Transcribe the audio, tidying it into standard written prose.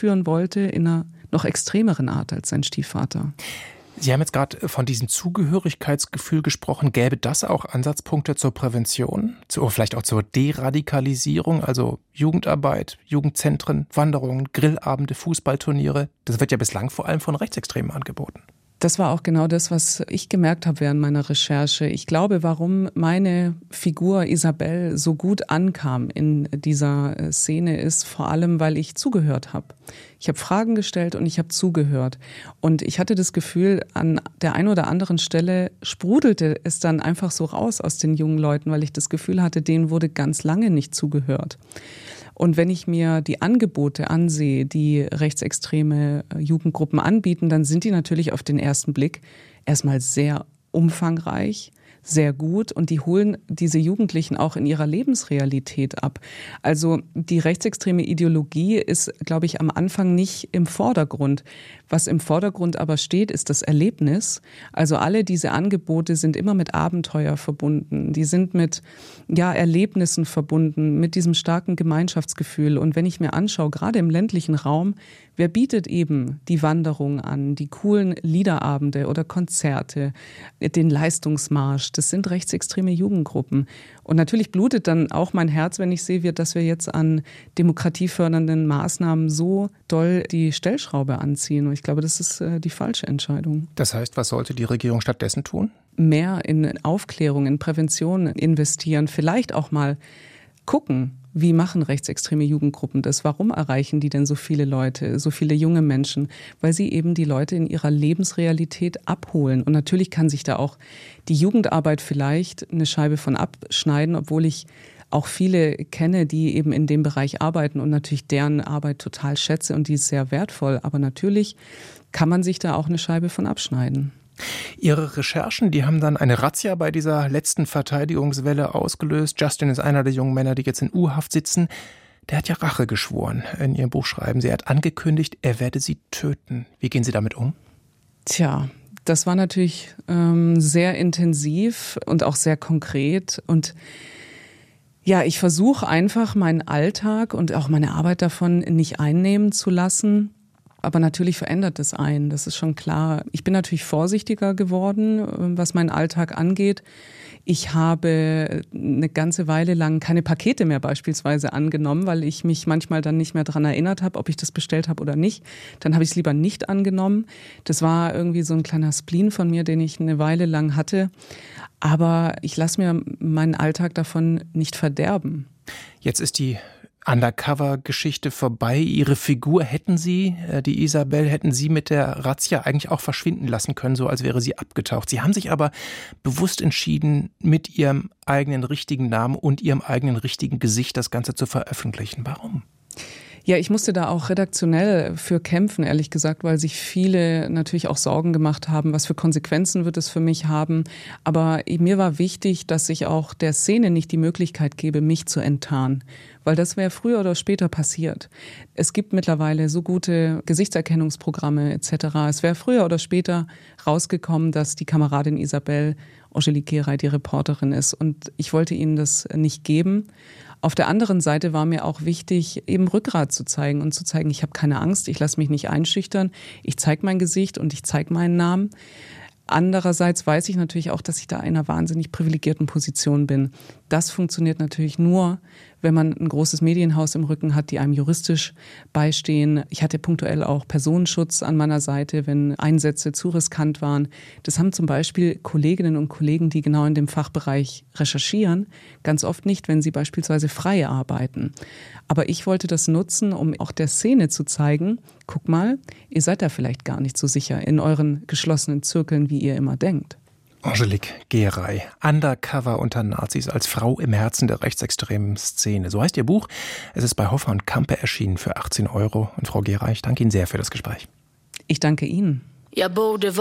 führen wollte, in einer noch extremeren Art als sein Stiefvater. Sie haben jetzt gerade von diesem Zugehörigkeitsgefühl gesprochen. Gäbe das auch Ansatzpunkte zur Prävention, oder vielleicht auch zur Deradikalisierung, also Jugendarbeit, Jugendzentren, Wanderungen, Grillabende, Fußballturniere? Das wird ja bislang vor allem von Rechtsextremen angeboten. Das war auch genau das, was ich gemerkt habe während meiner Recherche. Ich glaube, warum meine Figur Isabel so gut ankam in dieser Szene, ist vor allem, weil ich zugehört habe. Ich habe Fragen gestellt und ich habe zugehört. Und ich hatte das Gefühl, an der einen oder anderen Stelle sprudelte es dann einfach so raus aus den jungen Leuten, weil ich das Gefühl hatte, denen wurde ganz lange nicht zugehört. Und wenn ich mir die Angebote ansehe, die rechtsextreme Jugendgruppen anbieten, dann sind die natürlich auf den ersten Blick erstmal sehr umfangreich, sehr gut und die holen diese Jugendlichen auch in ihrer Lebensrealität ab. Also die rechtsextreme Ideologie ist, glaube ich, am Anfang nicht im Vordergrund. Was im Vordergrund aber steht, ist das Erlebnis. Also alle diese Angebote sind immer mit Abenteuer verbunden. Die sind mit Erlebnissen verbunden, mit diesem starken Gemeinschaftsgefühl. Und wenn ich mir anschaue, gerade im ländlichen Raum, wer bietet eben die Wanderung an, die coolen Liederabende oder Konzerte, den Leistungsmarsch? Das sind rechtsextreme Jugendgruppen. Und natürlich blutet dann auch mein Herz, wenn ich sehe, dass wir jetzt an demokratiefördernden Maßnahmen so doll die Stellschraube anziehen. Und ich glaube, das ist die falsche Entscheidung. Das heißt, was sollte die Regierung stattdessen tun? Mehr in Aufklärung, in Prävention investieren, vielleicht auch mal gucken, wie machen rechtsextreme Jugendgruppen das? Warum erreichen die denn so viele Leute, so viele junge Menschen? Weil sie eben die Leute in ihrer Lebensrealität abholen. Und natürlich kann sich da auch die Jugendarbeit vielleicht eine Scheibe von abschneiden, obwohl ich auch viele kenne, die eben in dem Bereich arbeiten und natürlich deren Arbeit total schätze und die ist sehr wertvoll. Aber natürlich kann man sich da auch eine Scheibe von abschneiden. Ihre Recherchen, die haben dann eine Razzia bei dieser letzten Verteidigungswelle ausgelöst. Justin ist einer der jungen Männer, die jetzt in U-Haft sitzen. Der hat ja Rache geschworen. In Ihrem Buch schreiben Sie, er hat angekündigt, er werde sie töten. Wie gehen Sie damit um? Tja, das war natürlich sehr intensiv und auch sehr konkret. Und ja, ich versuche einfach, meinen Alltag und auch meine Arbeit davon nicht einnehmen zu lassen. Aber natürlich verändert es einen, das ist schon klar. Ich bin natürlich vorsichtiger geworden, was meinen Alltag angeht. Ich habe eine ganze Weile lang keine Pakete mehr beispielsweise angenommen, weil ich mich manchmal dann nicht mehr daran erinnert habe, ob ich das bestellt habe oder nicht. Dann habe ich es lieber nicht angenommen. Das war irgendwie so ein kleiner Spleen von mir, den ich eine Weile lang hatte. Aber ich lasse mir meinen Alltag davon nicht verderben. Jetzt ist die Undercover-Geschichte vorbei. Ihre Figur hätten Sie, die Isabel, hätten Sie mit der Razzia eigentlich auch verschwinden lassen können, so als wäre sie abgetaucht. Sie haben sich aber bewusst entschieden, mit Ihrem eigenen richtigen Namen und Ihrem eigenen richtigen Gesicht das Ganze zu veröffentlichen. Warum? Ja, ich musste da auch redaktionell für kämpfen, ehrlich gesagt, weil sich viele natürlich auch Sorgen gemacht haben, was für Konsequenzen wird es für mich haben. Aber mir war wichtig, dass ich auch der Szene nicht die Möglichkeit gebe, mich zu enttarnen, weil das wäre früher oder später passiert. Es gibt mittlerweile so gute Gesichtserkennungsprogramme etc. Es wäre früher oder später rausgekommen, dass die Kameradin Isabel Angelique Guéray die Reporterin ist. Und ich wollte ihnen das nicht geben. Auf der anderen Seite war mir auch wichtig, eben Rückgrat zu zeigen und zu zeigen, ich habe keine Angst, ich lasse mich nicht einschüchtern, ich zeige mein Gesicht und ich zeige meinen Namen. Andererseits weiß ich natürlich auch, dass ich da in einer wahnsinnig privilegierten Position bin. Das funktioniert natürlich nur, wenn man ein großes Medienhaus im Rücken hat, die einem juristisch beistehen. Ich hatte punktuell auch Personenschutz an meiner Seite, wenn Einsätze zu riskant waren. Das haben zum Beispiel Kolleginnen und Kollegen, die genau in dem Fachbereich recherchieren, ganz oft nicht, wenn sie beispielsweise frei arbeiten. Aber ich wollte das nutzen, um auch der Szene zu zeigen, guck mal, ihr seid da vielleicht gar nicht so sicher in euren geschlossenen Zirkeln, wie ihr immer denkt. Angelique Guéray, Undercover unter Nazis als Frau im Herzen der rechtsextremen Szene. So heißt Ihr Buch. Es ist bei Hoffer und Campe erschienen für 18 €. Und Frau Guéray, ich danke Ihnen sehr für das Gespräch. Ich danke Ihnen.